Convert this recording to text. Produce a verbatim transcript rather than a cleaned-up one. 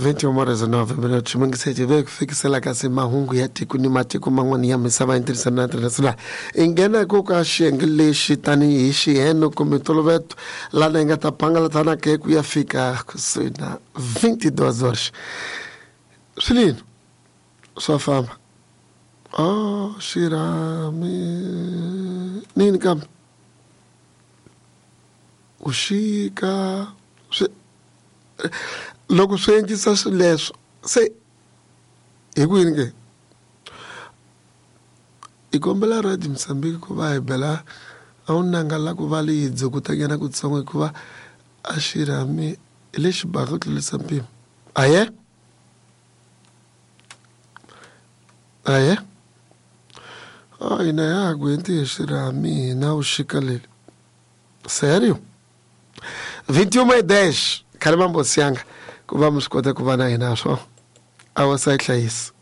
vinte e uma horas e nove minutos. Mangisete veio kufikisela kasi mahungu ya tiku ni matiku mangwani ya misava internacional internacional. Ingena kuka shengile shitani ishi eno kumitolo vetu. Lana ingata pangala tana ke kuyafika kusina vinte e duas horas. Celino, sua fama. Oh, Shirami. Nini kam? Ushika. Loko swi endlisa swileswo se hi kwini ke i kombela Radio Mozambique ku va hi bela a wu nangala ku va leyi dzokutanyana kutsongo hikuva a Shirami hi le xibaka tlulisa mpimo aye aye a hina ya ha gwenti hi Shirami hina Ushika leli sério vinte e uma e dez Khalimambo Sianga ku va mi swi kota ku va na hina swo a wa sa hlayisa